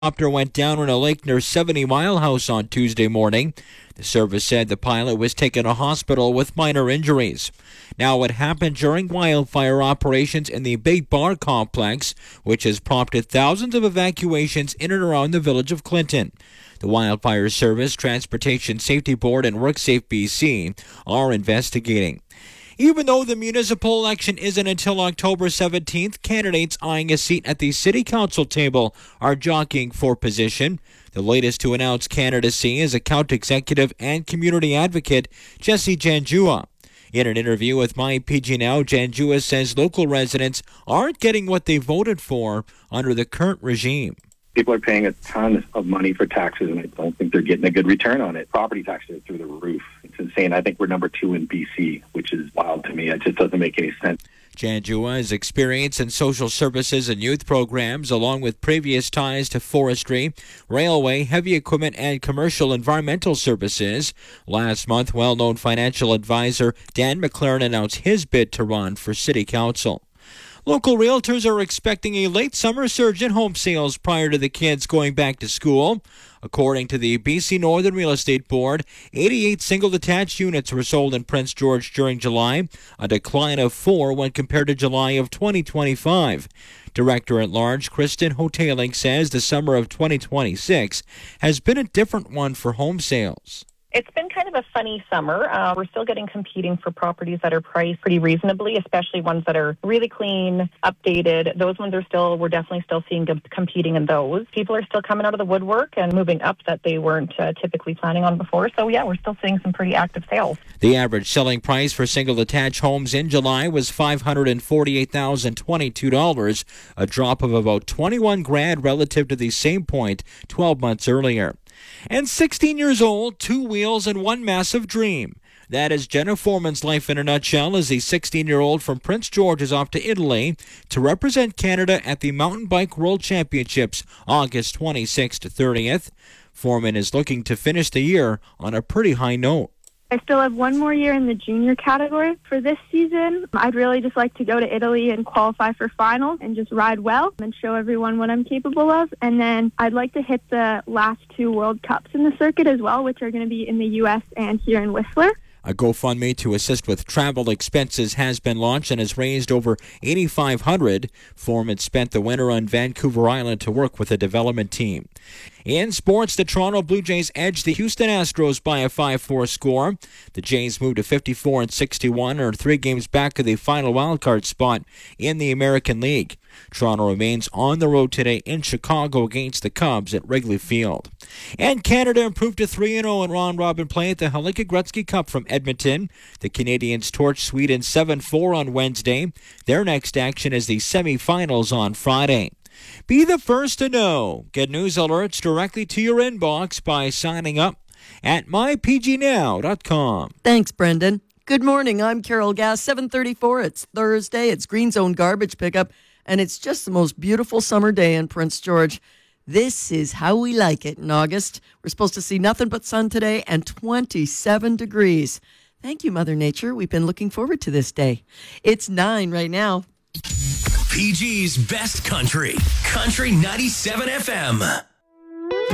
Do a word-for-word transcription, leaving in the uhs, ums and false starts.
Helicopter went down in a lake near seventy Mile House on Tuesday morning. The service said the pilot was taken to hospital with minor injuries. Now, it happened during wildfire operations in the Big Bar complex, which has prompted thousands of evacuations in and around the village of Clinton. The Wildfire Service, Transportation Safety Board, and WorkSafe B C are investigating. Even though the municipal election isn't until October seventeenth, candidates eyeing a seat at the City Council table are jockeying for position. The latest to announce candidacy is account executive and community advocate Jesse Janjua. In an interview with My P G Now, Janjua says local residents aren't getting what they voted for under the current regime. People are paying a ton of money for taxes, and I don't think they're getting a good return on it. Property taxes are through the roof. It's insane. I think we're number two in B C, which is wild to me. It just doesn't make any sense. Janjua's experience in social services and youth programs, along with previous ties to forestry, railway, heavy equipment, and commercial environmental services. Last month, well-known financial advisor Dan McLaren announced his bid to run for City Council. Local realtors are expecting a late summer surge in home sales prior to the kids going back to school. According to the B C Northern Real Estate Board, eighty-eight single-detached units were sold in Prince George during July, a decline of four when compared to July of twenty twenty-five. Director-at-Large Kristen Hoteling says the summer of twenty twenty-six has been a different one for home sales. It's been kind of a funny summer. Uh, we're still getting competing for properties that are priced pretty reasonably, especially ones that are really clean, updated. Those ones are still, we're definitely still seeing competing in those. People are still coming out of the woodwork and moving up that they weren't uh, typically planning on before. So yeah, we're still seeing some pretty active sales. The average selling price for single-detached homes in July was five hundred forty-eight thousand twenty-two dollars, a drop of about twenty-one grand relative to the same point twelve months earlier. And sixteen years old, two wheels, and one massive dream. That is Jenna Foreman's life in a nutshell, as the sixteen-year-old from Prince George is off to Italy to represent Canada at the Mountain Bike World Championships August twenty-sixth to thirtieth. Foreman is looking to finish the year on a pretty high note. I still have one more year in the junior category for this season. I'd really just like to go to Italy and qualify for finals and just ride well and show everyone what I'm capable of. And then I'd like to hit the last two World Cups in the circuit as well, which are going to be in the U S and here in Whistler. A GoFundMe to assist with travel expenses has been launched and has raised over eight thousand five hundred dollars. Foreman spent the winter on Vancouver Island to work with a development team. In sports, the Toronto Blue Jays edged the Houston Astros by a five four score. The Jays moved to fifty-four and sixty-one, and are three games back of the final wildcard spot in the American League. Toronto remains on the road today in Chicago against the Cubs at Wrigley Field. And Canada improved to three and oh in round-robin play at the Hlinka Gretzky Cup from Edmonton. The Canadians torched Sweden seven four on Wednesday. Their next action is the semifinals on Friday. Be the first to know. Get news alerts directly to your inbox by signing up at my p g now dot com. Thanks, Brendan. Good morning. I'm Carol Gass. seven thirty-four. It's Thursday. It's Green Zone Garbage Pickup, and it's just the most beautiful summer day in Prince George. This is how we like it in August. We're supposed to see nothing but sun today and twenty-seven degrees. Thank you, Mother Nature. We've been looking forward to this day. It's nine right now. P G's Best Country, Country ninety-seven F M.